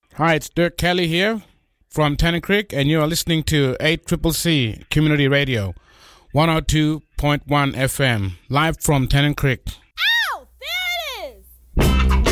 Hi, it's Dirk Kelly here from Tennant Creek, and you are listening to 8CCC Community Radio, 102.1 FM, live from Tennant Creek.